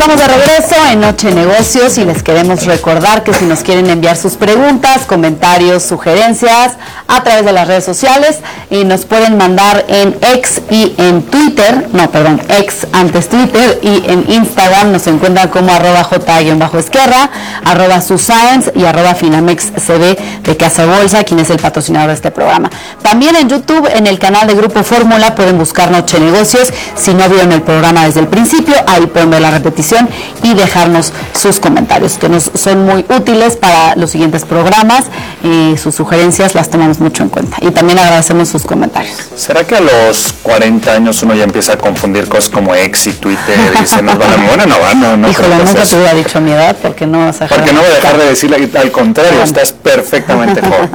Estamos de regreso en Noche Negocios y les queremos recordar que si nos quieren enviar sus preguntas, comentarios, sugerencias a través de las redes sociales, nos pueden mandar en X y en Twitter, X antes Twitter, y en Instagram nos encuentran como @j_esquerra, @suscience y @finamexcb de Casa Bolsa, quien es el patrocinador de este programa. También en YouTube, en el canal de Grupo Fórmula, pueden buscar Noche Negocios. Si no vieron el programa desde el principio, ahí pueden ver la repetición y dejarnos sus comentarios, que nos son muy útiles para los siguientes programas. Sus sugerencias las tomamos mucho en cuenta y también agradecemos sus comentarios. ¿Será que a los 40 años uno ya empieza a confundir cosas como X y Twitter y se nos van a morir? No. Híjole, nunca te hubiera dicho mi edad, porque no vas a dejar. Porque no voy a dejar de decirle, al contrario, estás perfectamente joven.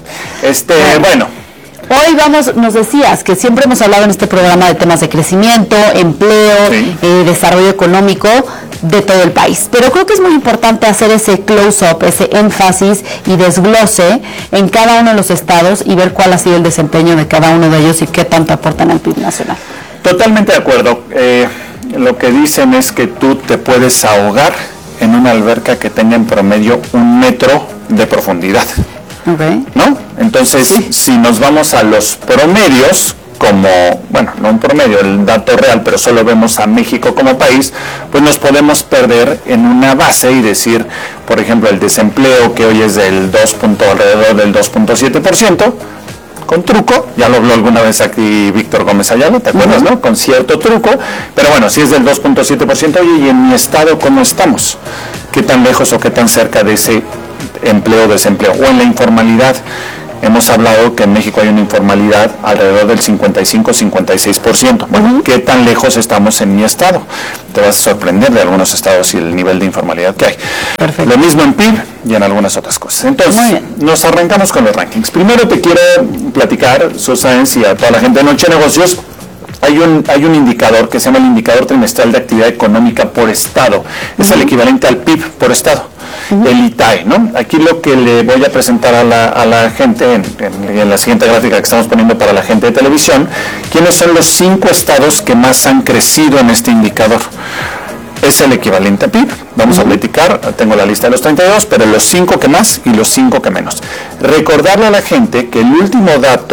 Bueno. Hoy nos decías que siempre hemos hablado en este programa de temas de crecimiento, empleo, desarrollo económico de todo el país. Pero creo que es muy importante hacer ese close-up, ese énfasis y desglose en cada uno de los estados y ver cuál ha sido el desempeño de cada uno de ellos y qué tanto aportan al PIB nacional. Totalmente de acuerdo. Lo que dicen es que tú te puedes ahogar en una alberca que tenga en promedio 1 metro de profundidad. Okay. ¿No? Entonces, si nos vamos a los promedios, no un promedio, el dato real, pero solo vemos a México como país, pues nos podemos perder en una base y decir, por ejemplo, el desempleo que hoy es alrededor del 2.7%, con truco, ya lo habló alguna vez aquí Víctor Gómez Ayala, ¿te acuerdas, no? Con cierto truco, pero bueno, si es del 2.7%, oye, ¿y en mi estado cómo estamos? ¿Qué tan lejos o qué tan cerca de ese empleo o desempleo? O en la informalidad, hemos hablado que en México hay una informalidad alrededor del 55-56%. Bueno, ¿qué tan lejos estamos en mi estado? Te vas a sorprender de algunos estados y el nivel de informalidad que hay. Perfecto. Lo mismo en PIB y en algunas otras cosas. Entonces, nos arrancamos con los rankings. Primero te quiero platicar, Suscience, y a toda la gente de Noche Negocios. Hay un indicador que se llama el indicador trimestral de actividad económica por estado. Es el equivalente al PIB por estado. El ITAE, ¿no? Aquí lo que le voy a presentar a la gente en la siguiente gráfica que estamos poniendo para la gente de televisión, quiénes son los 5 estados que más han crecido en este indicador. Es el equivalente a PIB. Vamos a platicar, tengo la lista de los 32, pero los 5 que más y los 5 que menos. Recordarle a la gente que el último dato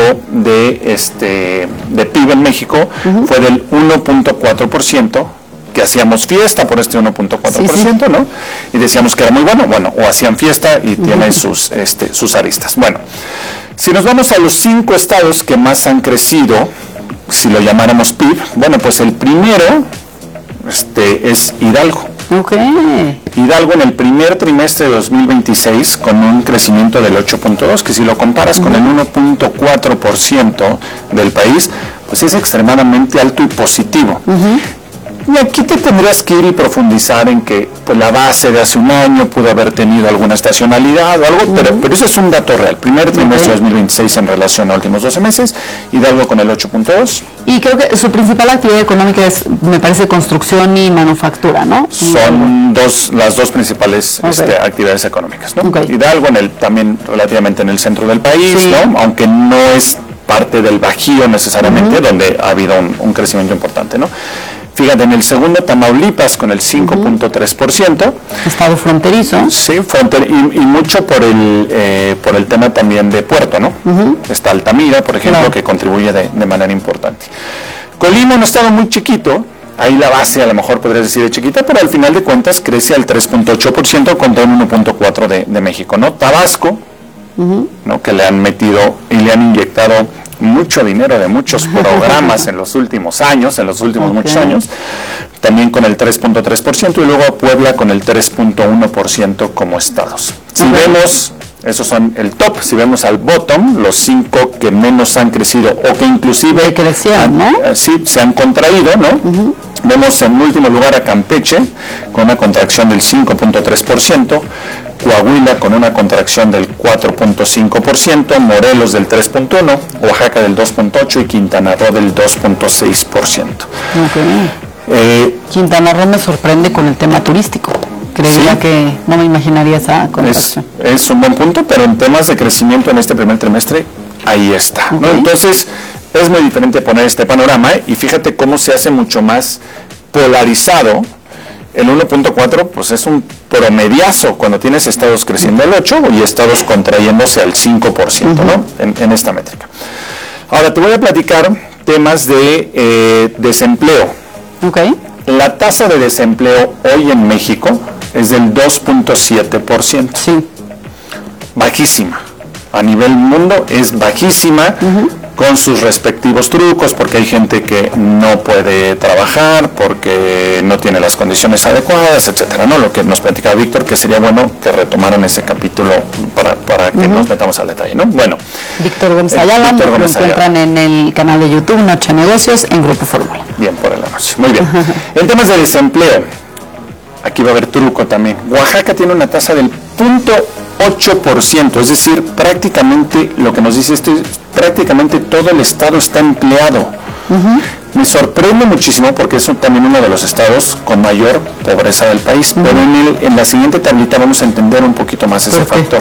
de PIB en México fue del 1.4%, que hacíamos fiesta por este 1.4%, ¿no? Y decíamos que era muy bueno, o hacían fiesta y tienen sus aristas. Bueno, si nos vamos a los 5 estados que más han crecido, si lo llamáramos PIB, bueno, pues el primero es Hidalgo. Okay. Hidalgo en el primer trimestre de 2026 con un crecimiento del 8.2, que si lo comparas con el 1.4% del país, pues es extremadamente alto y positivo. Y aquí te tendrías que ir y profundizar en que pues, la base de hace un año pudo haber tenido alguna estacionalidad o algo, pero ese es un dato real. Primer trimestre de 2026 en relación a últimos 12 meses, Hidalgo con el 8.2. Y creo que su principal actividad económica es, me parece, construcción y manufactura, ¿no? Son las dos principales actividades económicas, ¿no? Hidalgo también relativamente en el centro del país, ¿no? Aunque no es parte del Bajío necesariamente, donde ha habido un crecimiento importante, ¿no? Fíjate, en el segundo, Tamaulipas con el 5.3%. Estado fronterizo. Sí, y mucho por el tema también de puerto, ¿no? Está Altamira, por ejemplo, que contribuye de manera importante. Colima, un estado muy chiquito, ahí la base a lo mejor podrías decir de chiquita, pero al final de cuentas crece al 3.8% contra un 1.4% de México, ¿no? Tabasco, ¿no? Que le han metido y le han inyectado mucho dinero de muchos programas en los últimos años, muchos años, también con el 3.3%, y luego Puebla con el 3.1% como estados. Si vemos, esos son el top, si vemos al bottom, los 5 que menos han crecido o que inclusive crecieron, ¿no? Sí, se han contraído, ¿no? Vemos en último lugar a Campeche con una contracción del 5.3%, Coahuila con una contracción del 4.5%, Morelos del 3.1%, Oaxaca del 2.8% y Quintana Roo del 2.6%. Quintana Roo me sorprende con el tema turístico. Creería que no me imaginaría esa contracción. Es un buen punto, pero en temas de crecimiento en este primer trimestre, ahí está, ¿no? Entonces, es muy diferente poner este panorama, y fíjate cómo se hace mucho más polarizado el 1.4 pues es un promediazo cuando tienes estados creciendo al 8% y estados contrayéndose al 5%, ¿no? En esta métrica. Ahora te voy a platicar temas de desempleo. Okay. La tasa de desempleo hoy en México es del 2.7%. Sí. Bajísima. A nivel mundo es bajísima, con sus respectivos trucos, porque hay gente que no puede trabajar, porque no tiene las condiciones adecuadas, etcétera, ¿no? Lo que nos platicaba Víctor, que sería bueno que retomaran ese capítulo para que nos metamos al detalle, ¿no? Bueno. Víctor Gómez Ayala, lo encuentran en el canal de YouTube Noche Negocios en Grupo Fórmula. Bien, por el anuncio. Muy bien. En temas de desempleo, aquí va a haber truco también. Oaxaca tiene una tasa del 0.8%, es decir, prácticamente lo que nos dice esto es prácticamente todo el estado está empleado. Me sorprende muchísimo porque es también uno de los estados con mayor pobreza del país, pero en la siguiente tablita vamos a entender un poquito más ese factor.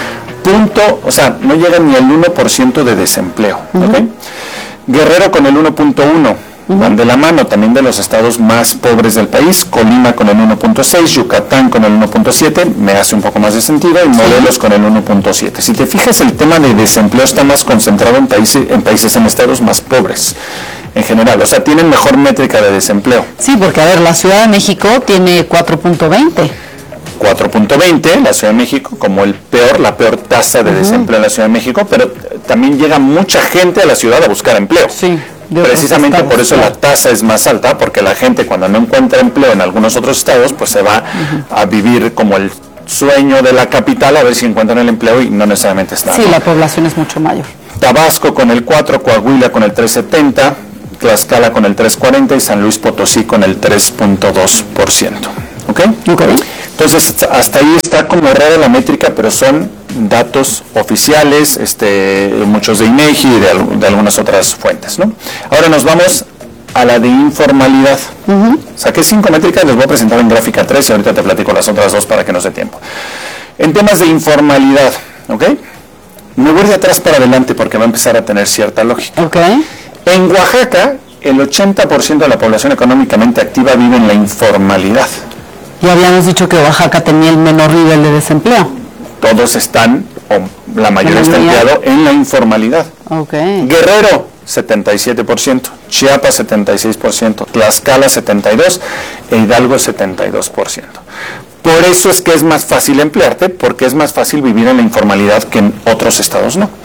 O sea, no llega ni al 1% de desempleo. Guerrero con el 1.1%. Van de la mano también de los estados más pobres del país, Colima con el 1.6, Yucatán con el 1.7, me hace un poco más de sentido, y Morelos con el 1.7. Si te fijas, el tema de desempleo está más concentrado en estados más pobres, en general, o sea, tienen mejor métrica de desempleo. Sí, porque a ver, la Ciudad de México tiene 4.20. 4.20, la Ciudad de México, como la peor tasa de desempleo en la Ciudad de México, pero también llega mucha gente a la ciudad a buscar empleo. Sí. Precisamente por eso la tasa es más alta, porque la gente cuando no encuentra empleo en algunos otros estados, pues se va a vivir como el sueño de la capital a ver si encuentran el empleo y no necesariamente está. Sí, la población es mucho mayor. Tabasco con el 4, Coahuila con el 3.70, Tlaxcala con el 3.40 y San Luis Potosí con el 3.2%. ¿Ok? Entonces, hasta ahí está como rara la métrica, pero son datos oficiales, muchos de INEGI y de algunas otras fuentes, ¿no? Ahora nos vamos a la de informalidad. Saqué 5 métricas, les voy a presentar en gráfica 3 y ahorita te platico las otras 2 para que nos dé tiempo. En temas de informalidad, ¿ok? Me voy de atrás para adelante porque va a empezar a tener cierta lógica. En Oaxaca, el 80% de la población económicamente activa vive en la informalidad. Y habíamos dicho que Oaxaca tenía el menor nivel de desempleo. Todos están, o la mayoría está empleado en la informalidad. Guerrero, 77%, Chiapas, 76%, Tlaxcala, 72%, e Hidalgo, 72%. Por eso es que es más fácil emplearte, porque es más fácil vivir en la informalidad que en otros estados no.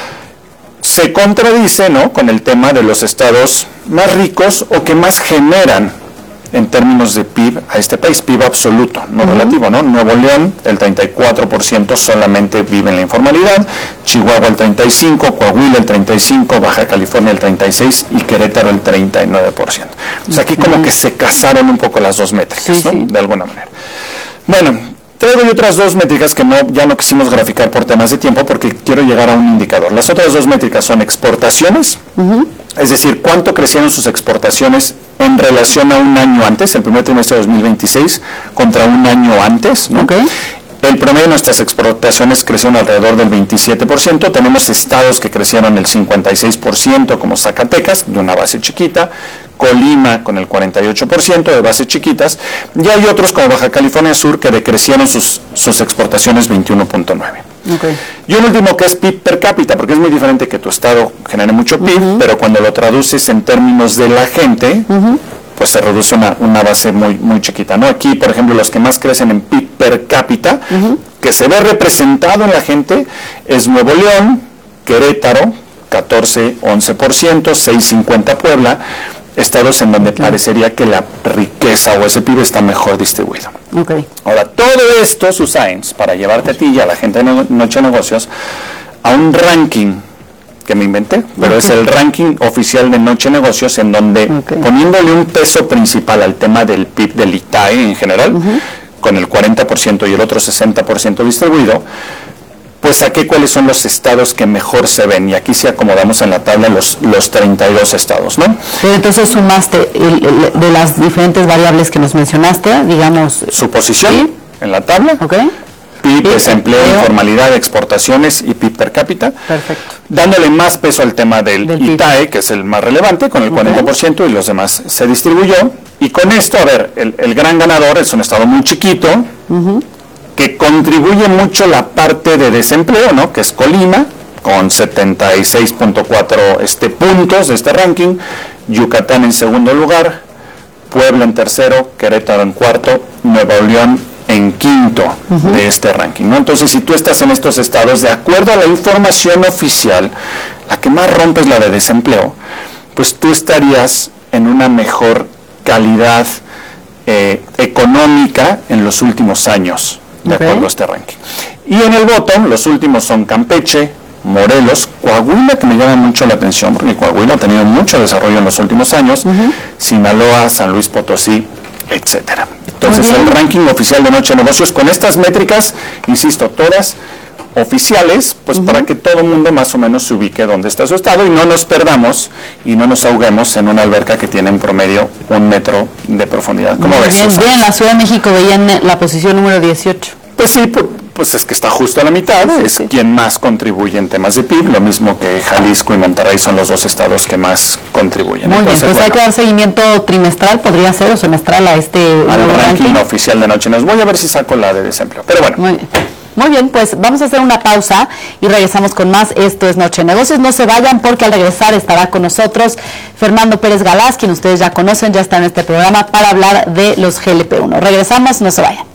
Se contradice, ¿no?, con el tema de los estados más ricos o que más generan en términos de PIB a este país, PIB absoluto, no relativo, ¿no? Nuevo León, el 34% solamente vive en la informalidad, Chihuahua el 35%, Coahuila el 35%, Baja California el 36% y Querétaro el 39%. O sea, aquí como que se casaron un poco las dos métricas, ¿no? De alguna manera. Bueno, traigo otras 2 métricas que ya no quisimos graficar por temas de tiempo porque quiero llegar a un indicador. Las otras 2 métricas son exportaciones, es decir, cuánto crecieron sus exportaciones en relación a un año antes, el primer trimestre de 2026, contra un año antes, ¿no? El promedio de nuestras exportaciones crecieron alrededor del 27%, tenemos estados que crecieron el 56%, como Zacatecas, de una base chiquita, Colima con el 48% de bases chiquitas, y hay otros como Baja California Sur que decrecieron sus exportaciones 21.9%. Y un último que es PIB per cápita, porque es muy diferente que tu estado genere mucho PIB, pero cuando lo traduces en términos de la gente, pues se reduce una base muy, muy chiquita, ¿no? Aquí, por ejemplo, los que más crecen en PIB per cápita, que se ve representado en la gente, es Nuevo León, Querétaro, 14-11%, 6.50 Puebla, estados en donde parecería que la riqueza o ese PIB está mejor distribuido. Ahora, todo esto, Susains, para llevarte a ti y a la gente de Noche de Negocios a un ranking que me inventé, pero es el ranking oficial de Noche de Negocios, en donde poniéndole un peso principal al tema del PIB del ITAE en general, con el 40% y el otro 60% distribuido, pues saqué cuáles son los estados que mejor se ven, y aquí sí acomodamos en la tabla los 32 estados, ¿no? Pero entonces sumaste de las diferentes variables que nos mencionaste, digamos... Su posición en la tabla, PIB, desempleo, informalidad, exportaciones y PIB per cápita. Perfecto. Dándole más peso al tema del ITAE, que es el más relevante, con el 40%, y los demás se distribuyó. Y con esto, a ver, el gran ganador es un estado muy chiquito, que contribuye mucho la parte de desempleo, ¿no? Que es Colima, con 76.4 puntos de este ranking, Yucatán en segundo lugar, Puebla en tercero, Querétaro en cuarto, Nuevo León en quinto de este ranking, ¿no? Entonces, si tú estás en estos estados, de acuerdo a la información oficial, la que más rompe es la de desempleo, pues tú estarías en una mejor calidad económica en los últimos años, de acuerdo a este ranking. Y en el bottom, los últimos son Campeche, Morelos, Coahuila, que me llama mucho la atención, porque Coahuila ha tenido mucho desarrollo en los últimos años, Sinaloa, San Luis Potosí, etcétera. Entonces, el ranking oficial de Noche de Negocios, con estas métricas, insisto, todas oficiales, pues para que todo el mundo más o menos se ubique dónde está su estado y no nos perdamos y no nos ahoguemos en una alberca que tiene en promedio 1 metro de profundidad. ¿Cómo ves? Bien, la Ciudad de México veía en la posición número 18. Pues sí, pues es que está justo a la mitad, es quien más contribuye en temas de PIB, lo mismo que Jalisco y Monterrey son los dos estados que más contribuyen. Muy bien, pues hay que dar seguimiento trimestral, podría ser, o semestral a al ranking oficial de Noche. Voy a ver si saco la de desempleo, pero bueno. Muy bien, pues vamos a hacer una pausa y regresamos con más. Esto es Noche de Negocios. No se vayan, porque al regresar estará con nosotros Fernando Pérez Galás, quien ustedes ya conocen, ya está en este programa para hablar de los GLP-1. Regresamos, no se vayan.